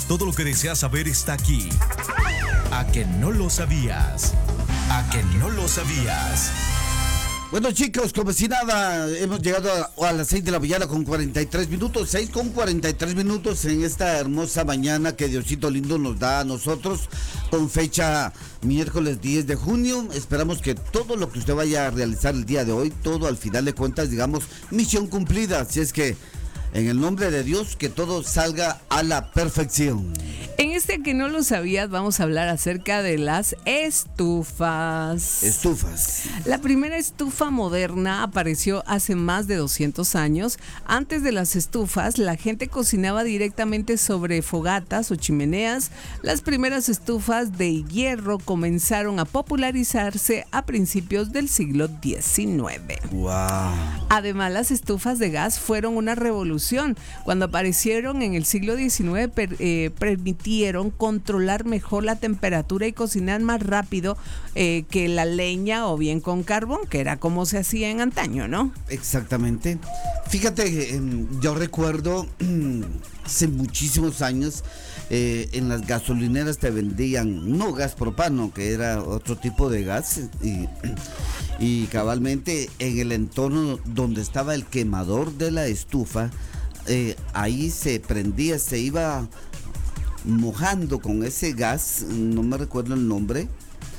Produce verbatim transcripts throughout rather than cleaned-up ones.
Todo lo que deseas saber está aquí. ¿A que no lo sabías? ¿A que no lo sabías? Bueno, chicos, como si nada, hemos llegado a, a las seis de la mañana con cuarenta y tres minutos, seis con cuarenta y tres minutos en esta hermosa mañana que Diosito lindo nos da a nosotros, con fecha miércoles diez de junio. Esperamos que todo lo que usted vaya a realizar el día de hoy, todo al final de cuentas, digamos, misión cumplida. Así es que, en el nombre de Dios, que todo salga a la perfección. En este que no lo sabías, vamos a hablar acerca de las estufas. Estufas. La primera estufa moderna apareció hace más de doscientos años. Antes de las estufas, la gente cocinaba directamente sobre fogatas o chimeneas. Las primeras estufas de hierro comenzaron a popularizarse a principios del siglo diecinueve. Wow. Además, las estufas de gas fueron una revolución. Cuando aparecieron en el siglo diecinueve, per, eh, permitieron controlar mejor la temperatura y cocinar más rápido eh, que la leña o bien con carbón, que era como se hacía en antaño, ¿no? Exactamente. Fíjate, eh, yo recuerdo hace muchísimos años, eh, en las gasolineras te vendían, no gas propano, que era otro tipo de gas, y, y cabalmente en el entorno donde estaba el quemador de la estufa, eh, ahí se prendía, se iba mojando con ese gas, no me recuerdo el nombre,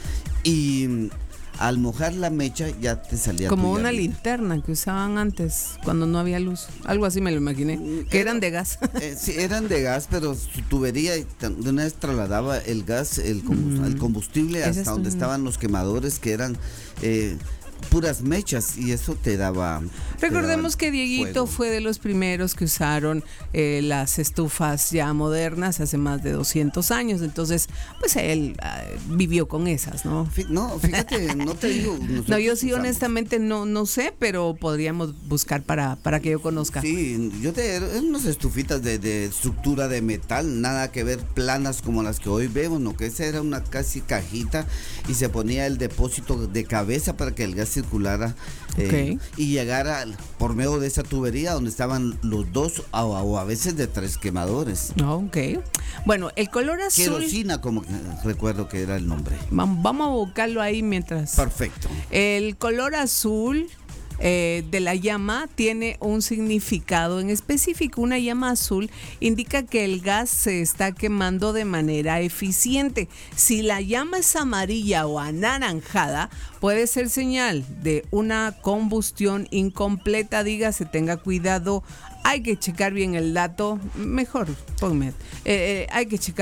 y al mojar la mecha ya te salía como tu una llamita. Linterna que usaban antes cuando no había luz, algo así me lo imaginé, que eran de gas. Eh, sí, eran de gas, pero su tubería de una vez trasladaba el gas, el, combust- Mm. el combustible Esa hasta es donde un- estaban los quemadores, que eran eh, puras mechas, y eso te daba. Recordemos te que Dieguito fuego. fue de los primeros que usaron eh, las estufas ya modernas hace más de doscientos años, entonces pues él uh, vivió con esas, ¿no? Fí- No, fíjate, no te digo. No, yo sí usamos- honestamente no, no sé, pero podríamos buscar para, para que yo conozca. Sí, yo te eran unas estufitas de, de estructura de metal, nada que ver planas como las que hoy vemos, no, que esa era una casi cajita y se ponía el depósito de cabeza para que el gas circulara eh, Ok. y llegara por medio de esa tubería donde estaban los dos o, o a veces de tres quemadores. Ok. Bueno, el color azul, Querosina, como que recuerdo que era el nombre. vam- vamos a buscarlo ahí mientras. Perfecto. El color azul eh, de la llama tiene un significado en específico. Una llama azul indica que el gas se está quemando de manera eficiente. Si la llama es amarilla o anaranjada, puede ser señal de una combustión incompleta. Dígase, tenga cuidado. Hay que checar bien el dato. Mejor, ponme. Eh, eh, hay que checar